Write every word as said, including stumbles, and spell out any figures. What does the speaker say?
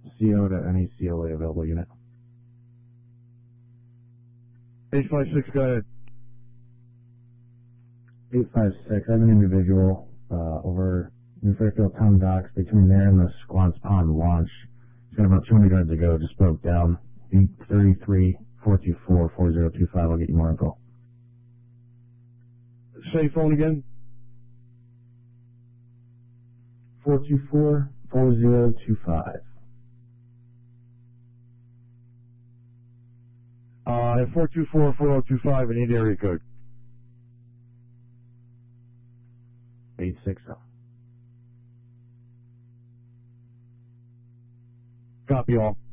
C O to any C L A available unit. eight five six, go ahead. eight five six, I have an individual uh, over New Fairfield Town Docks between there and the Squan's Pond launch. He's got about two hundred yards to go, just broke down. eight three three, four two four, four zero two five, I'll get you more info. Say phone again. four two four, four zero two five. Uh, four two four, four zero two five, and need area code. eight six zero. Copy all.